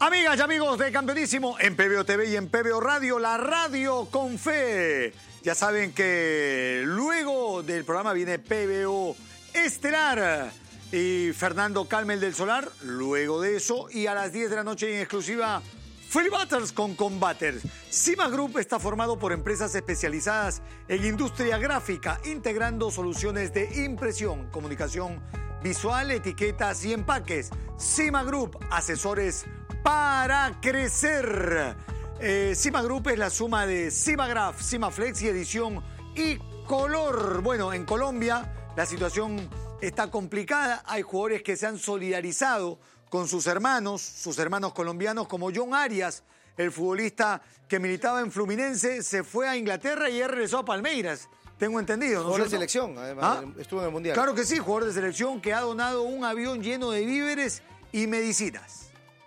Amigas y amigos de Campeonísimo en PBO TV y en PBO Radio, la radio con fe. Ya saben que luego del programa viene PBO Estelar y Fernando Calmel del Solar, luego de eso, y a las 10 de la noche en exclusiva Phil Butters con Combaters. Cima Group está formado por empresas especializadas en industria gráfica, integrando soluciones de impresión, comunicación visual, etiquetas y empaques. Cima Group, asesores para crecer. Cima Group es la suma de Cimagraph, Cimaflex y edición y color. Bueno, en Colombia la situación está complicada. Hay jugadores que se han solidarizado con sus hermanos colombianos, como John Arias, el futbolista que militaba en Fluminense, se fue a Inglaterra y él regresó a Palmeiras. Tengo entendido, ¿no? Jugador de selección, además, estuvo en el Mundial. Claro que sí, jugador de selección que ha donado un avión lleno de víveres y medicinas.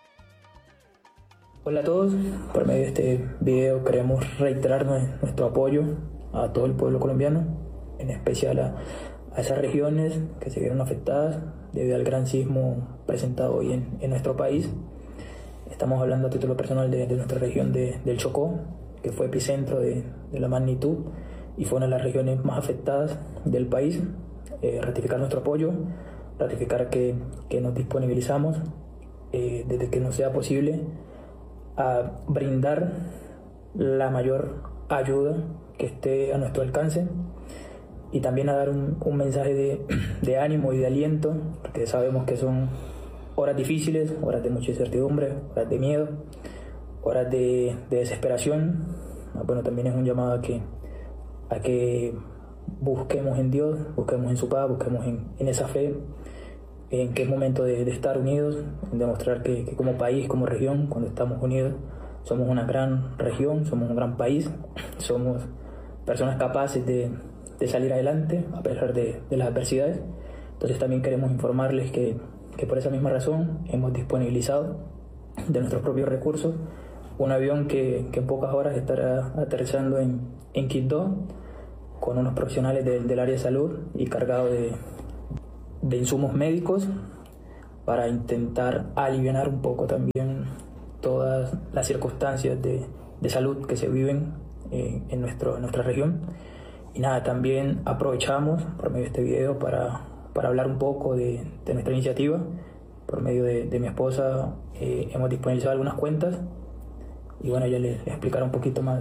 Hola a todos, por medio de este video queremos reiterar nuestro apoyo a todo el pueblo colombiano, en especial a esas regiones que se vieron afectadas debido al gran sismo presentado hoy en nuestro país. Estamos hablando a título personal de nuestra región del Chocó, que fue epicentro de la magnitud y fue una de las regiones más afectadas del país. Ratificar nuestro apoyo, ratificar que nos disponibilizamos desde que nos sea posible a brindar la mayor ayuda que esté a nuestro alcance y también a dar un mensaje de ánimo y de aliento, porque sabemos que son horas difíciles, horas de mucha incertidumbre, horas de miedo, horas de desesperación. Bueno, también es un llamado a que busquemos en Dios, busquemos en su paz, busquemos en esa fe, en que es momento de estar unidos, en demostrar que como país, como región, cuando estamos unidos, somos una gran región, somos un gran país, somos personas capaces de salir adelante a pesar de las adversidades. Entonces también queremos informarles que por esa misma razón hemos disponibilizado de nuestros propios recursos un avión que en pocas horas estará aterrizando en Quito con unos profesionales del área de salud y cargado de insumos médicos para intentar aliviar un poco también todas las circunstancias de salud que se viven en nuestra región. Y nada, también aprovechamos por medio de este video para hablar un poco de nuestra iniciativa. Por medio de mi esposa hemos disponibilizado algunas cuentas y bueno, ella les explicará un poquito más.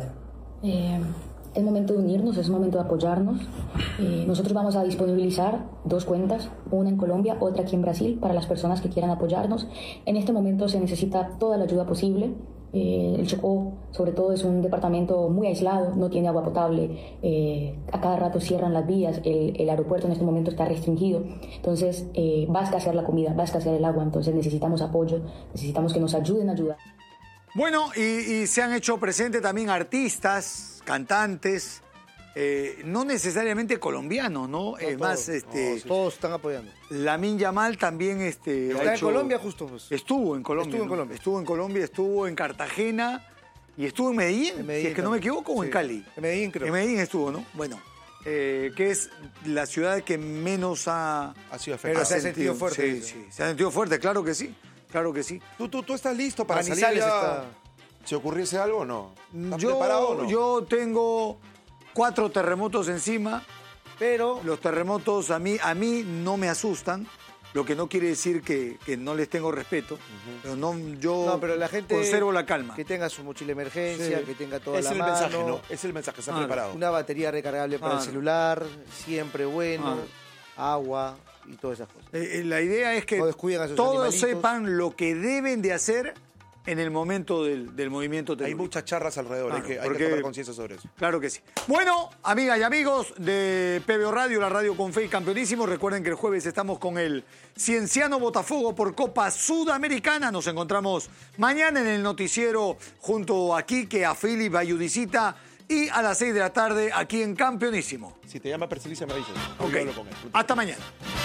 Es momento de unirnos, es momento de apoyarnos. Nosotros vamos a disponibilizar 2 cuentas, una en Colombia, otra aquí en Brasil, para las personas que quieran apoyarnos. En este momento se necesita toda la ayuda posible. El Chocó, sobre todo, es un departamento muy aislado, no tiene agua potable, a cada rato cierran las vías, el aeropuerto en este momento está restringido, entonces va a escasear la comida, va a escasear el agua, entonces necesitamos apoyo, necesitamos que nos ayuden a ayudar. Bueno, y se han hecho presentes también artistas, cantantes, no necesariamente colombianos, ¿no? No, Es más, todos están apoyando. Lamine Yamal también Está en Colombia justo. Pues. Estuvo en Colombia. Estuvo en Cartagena y estuvo en Medellín, si es que no me equivoco, o en Cali. En Medellín, creo. En Medellín estuvo, ¿no? Bueno, que es la ciudad que menos ha sido afectada. Pero se ha sentido fuerte. Sí, se ha sentido fuerte, claro que sí. Claro que sí. ¿Tú estás listo para salir ya? ¿Si ocurriese algo o no? ¿Estás preparado o no? Yo tengo 4 terremotos encima, pero los terremotos a mí no me asustan, lo que no quiere decir que no les tengo respeto, pero pero la gente conservo la calma. Que tenga su mochila de emergencia, que tenga toda la mano. Es el mensaje, ¿no? Es el mensaje, está preparado. Una batería recargable para el celular, siempre bueno, agua y todas esas cosas. La idea es que todos sepan lo que deben de hacer en el momento del movimiento telúrico. Hay muchas charlas alrededor, hay que tomar conciencia sobre eso. Claro que sí. Bueno, amigas y amigos de PBO Radio, la radio con fe y campeonísimo, recuerden que el jueves estamos con el Cienciano Botafogo por Copa Sudamericana. Nos encontramos mañana en el noticiero junto a Quique, a Philip, a Judicita y a las 6 de la tarde aquí en Campeonísimo. Si te llama Persilicia me avisas. Ok, hasta mañana.